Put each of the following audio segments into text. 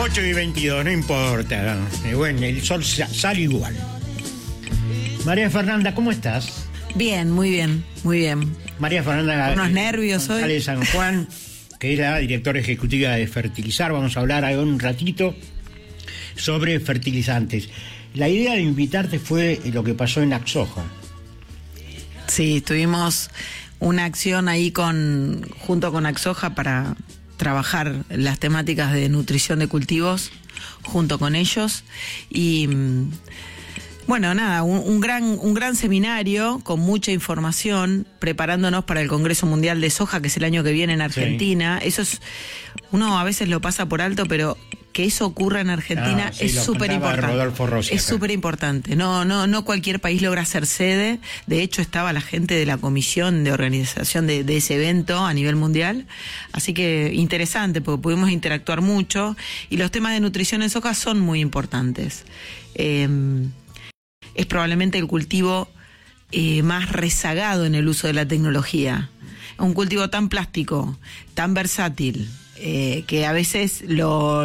8:22, no importa. Bueno, el sol sale igual. María Fernanda, ¿cómo estás? Bien, muy bien, muy bien. María Fernanda. Unos nervios hoy. De San Juan, que es la directora ejecutiva de Fertilizar. Vamos a hablar ahora un ratito sobre fertilizantes. La idea de invitarte fue lo que pasó en Axoja. Sí, tuvimos una acción ahí junto con Axoja para trabajar las temáticas de nutrición de cultivos junto con ellos y bueno, nada, un gran seminario con mucha información, preparándonos para el Congreso Mundial de Soja, que es el año que viene en Argentina. Sí. Eso es, uno a veces lo pasa por alto, pero que eso ocurra en Argentina es súper importante. Es súper importante. No cualquier país logra ser sede. De hecho, estaba la gente de la comisión de organización de ese evento a nivel mundial. Así que interesante, porque pudimos interactuar mucho. Y los temas de nutrición en soja son muy importantes. Es probablemente el cultivo más rezagado en el uso de la tecnología. Un cultivo tan plástico, tan versátil, que a veces lo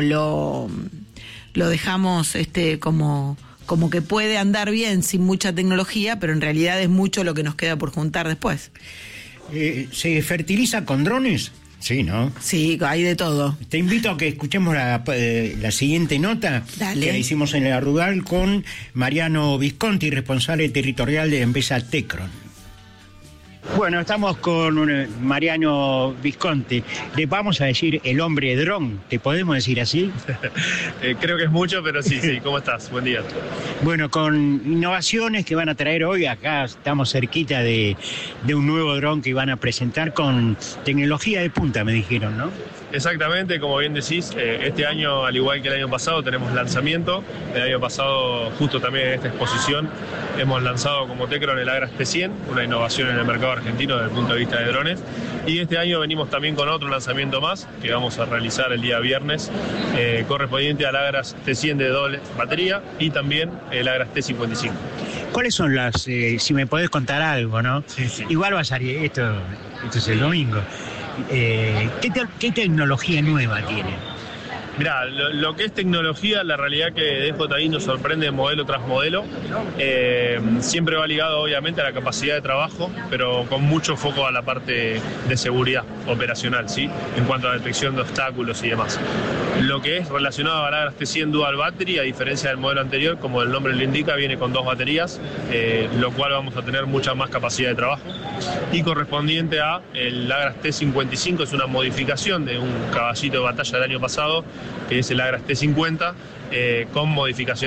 dejamos como que puede andar bien sin mucha tecnología, pero en realidad es mucho lo que nos queda por juntar después. ¿Se fertiliza con drones? Sí, ¿no? Sí, hay de todo. Te invito a que escuchemos la siguiente nota. Dale. Que la hicimos en la Rural con Mariano Visconti, responsable territorial de la empresa Tecron. Bueno, estamos con Mariano Visconti. Le vamos a decir el hombre dron, ¿te podemos decir así? Creo que es mucho, pero sí. ¿Cómo estás? Buen día. Bueno, con innovaciones que van a traer hoy, acá estamos cerquita de un nuevo dron que van a presentar con tecnología de punta, me dijeron, ¿no? Exactamente, como bien decís, este año, al igual que el año pasado, tenemos lanzamiento. El año pasado, justo también en esta exposición, hemos lanzado como Tecron el Agras T100, una innovación en el mercado argentino desde el punto de vista de drones. Y este año venimos también con otro lanzamiento más, que vamos a realizar el día viernes, correspondiente al Agras T100 de doble batería y también el Agras T55. ¿Cuáles son si me podés contar algo, ¿no? Sí. Igual va a salir, esto es el domingo. ¿Qué tecnología nueva tiene? Mirá, lo que es tecnología, la realidad que DJI nos sorprende modelo tras modelo. Siempre va ligado obviamente a la capacidad de trabajo, pero con mucho foco a la parte de seguridad operacional, ¿sí? En cuanto a la detección de obstáculos y demás. Lo que es relacionado a la Agras T100 Dual Battery, a diferencia del modelo anterior, como el nombre lo indica, viene con 2 baterías, lo cual vamos a tener mucha más capacidad de trabajo. Y correspondiente a el Agras T55, es una modificación de un caballito de batalla del año pasado, que es el Agras T50, con modificación